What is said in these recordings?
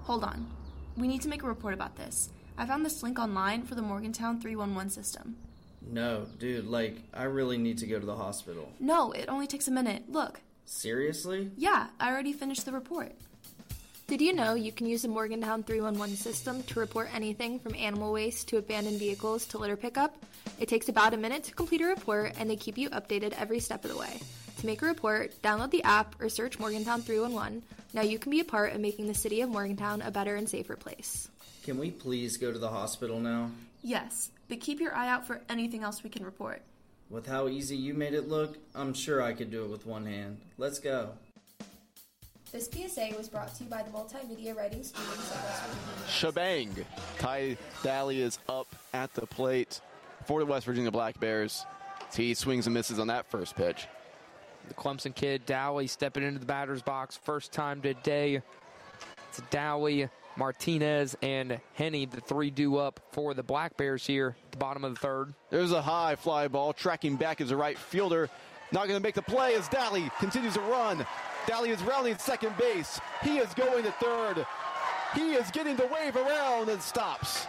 Hold on. We need to make a report about this. I found this link online for the Morgantown 311 system. No, dude, I really need to go to the hospital. No, it only takes a minute. Look. Seriously? Yeah, I already finished the report. Did you know you can use the Morgantown 311 system to report anything from animal waste to abandoned vehicles to litter pickup? It takes about a minute to complete a report, and they keep you updated every step of the way. To make a report, download the app or search Morgantown 311. Now you can be a part of making the city of Morgantown a better and safer place. Can we please go to the hospital now? Yes, but keep your eye out for anything else we can report. With how easy you made it look, I'm sure I could do it with one hand. Let's go. This PSA was brought to you by the Multimedia Writing Students at West Virginia. Shebang! Ty Daly is up at the plate for the West Virginia Black Bears. He swings and misses on that first pitch. The Clemson kid, Dowley, stepping into the batter's box. First time today. It's Dowley, Martinez, and Henney, the three due up for the Black Bears here at the bottom of the third. There's a high fly ball. Tracking back is a right fielder. Not going to make the play as Dowley continues to run. Dowley is rounding second base. He is going to third. He is getting the wave around and stops.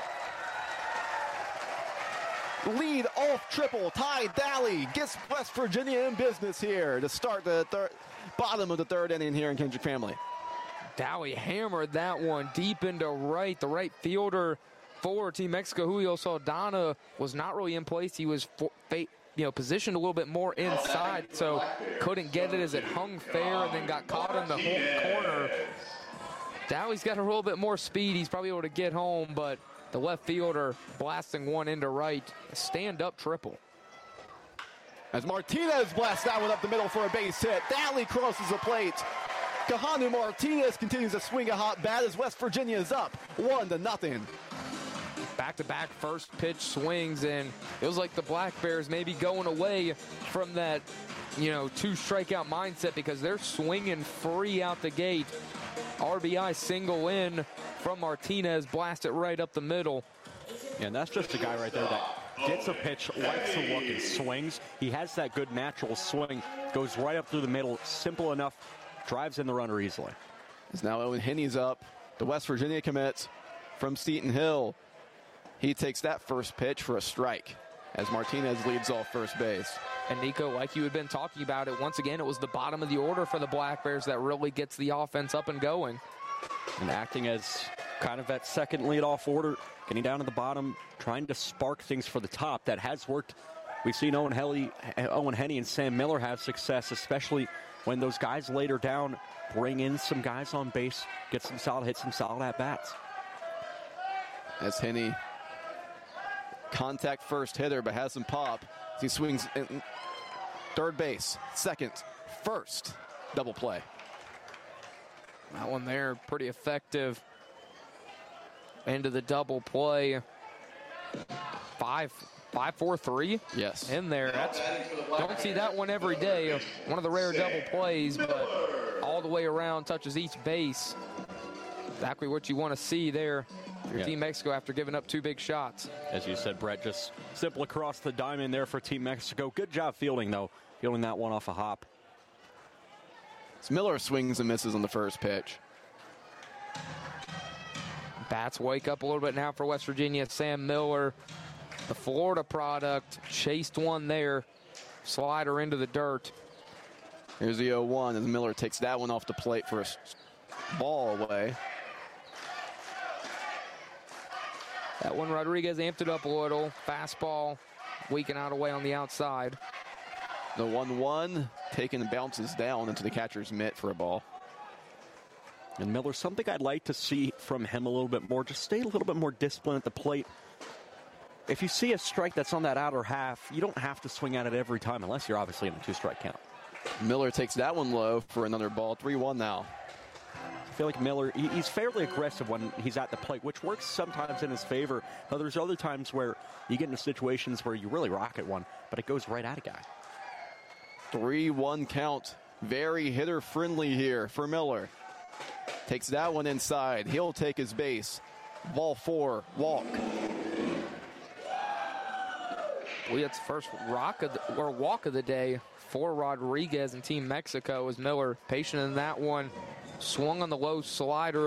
Lead off triple. Ty Daly gets West Virginia in business here to start the bottom of the third inning here in Kendrick Family. Dowley hammered that one deep into right. The right fielder for Team Mexico, Julio Saldana, was not really in place. He was positioned a little bit more inside, so couldn't get it as it hung fair and then got caught in the corner. Dowley's got a little bit more speed. He's probably able to get home, but the left fielder blasting one into right. A stand-up triple. As Martinez blasts that one up the middle for a base hit. Dowley crosses the plate. Kahanu Martinez continues to swing a hot bat as West Virginia is up 1-0. Back-to-back first pitch swings, and it feels like the Black Bears may be going away from that, two strikeout mindset because they're swinging free out the gate. RBI single in from Martinez, blast it right up the middle. Yeah, and that's just a guy right there that gets a pitch, likes to look and swings. He has that good natural swing, goes right up through the middle, simple enough, drives in the runner easily. As now Owen Henney's up, the West Virginia commit from Seton Hill. He takes that first pitch for a strike as Martinez leads off first base. And Nico, like you had been talking about it, once again, it was the bottom of the order for the Black Bears that really gets the offense up and going. And acting as kind of that second leadoff order, getting down to the bottom, trying to spark things for the top. That has worked. We've seen Owen Henney and Sam Miller have success, especially when those guys later down bring in some guys on base, get some solid hits, some solid at-bats. As Henney, contact first hitter, but has some pop. He swings in third base, second, first, double play. That one there, pretty effective. Into the double play. 5-4-3. Yes. In there. Don't see that one every day. One of the rare double plays, but all the way around, touches each base. Exactly what you want to see there. Your Team Mexico after giving up two big shots. As you said, Brett, just simple across the diamond there for Team Mexico. Good job fielding, though. Fielding that one off a hop. As Miller swings and misses on the first pitch. Bats wake up a little bit now for West Virginia. Sam Miller, the Florida product, chased one there. Slider into the dirt. Here's the 0-1 as Miller takes that one off the plate for a ball away. That one, Rodriguez amped it up a little. Fastball, weaking out away on the outside. The 1-1 taken and bounces down into the catcher's mitt for a ball. And Miller, something I'd like to see from him a little bit more. Just stay a little bit more disciplined at the plate. If you see a strike that's on that outer half, you don't have to swing at it every time unless you're obviously in a two-strike count. Miller takes that one low for another ball. 3-1 now. I feel like Miller, he's fairly aggressive when he's at the plate, which works sometimes in his favor. But there's other times where you get into situations where you really rocket one, but it goes right at a guy. 3-1 count. Very hitter-friendly here for Miller. Takes that one inside. He'll take his base. Ball 4, walk. Well, it's first walk of the day for Rodriguez and Team Mexico as Miller patient in that one. Swung on the low slider.